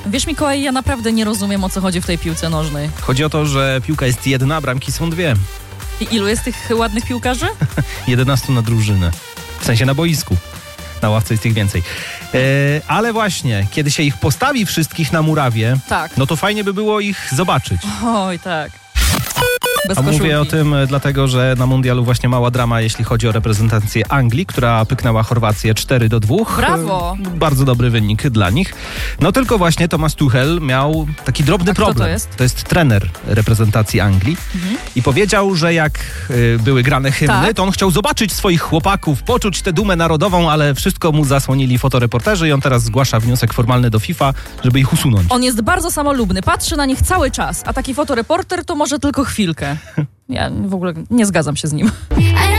Wiesz, Mikołaj, ja naprawdę nie rozumiem, o co chodzi w tej piłce nożnej. Chodzi o to, że piłka jest jedna, bramki są dwie. I ilu jest tych ładnych piłkarzy? 11 na drużynę. W sensie na boisku. Na ławce jest ich więcej. Ale właśnie, kiedy się ich postawi wszystkich na murawie, Tak. no to fajnie by było ich zobaczyć. Oj, tak. Bez A koszulki. mówię o tym dlatego, że na mundialu właśnie mała drama, jeśli chodzi o reprezentację Anglii, która pyknęła Chorwację 4-2. Brawo! Bardzo dobry wynik dla nich. No tylko właśnie Thomas Tuchel miał taki drobny kto problem. to jest? To jest trener reprezentacji Anglii i powiedział, że jak były grane hymny, Tak. to on chciał zobaczyć swoich chłopaków, poczuć tę dumę narodową, ale wszystko mu zasłonili fotoreporterzy i on teraz zgłasza wniosek formalny do FIFA, żeby ich usunąć. On jest bardzo samolubny, patrzy na nich cały czas, a taki fotoreporter to może tylko chwilkę. Ja w ogóle nie zgadzam się z nim.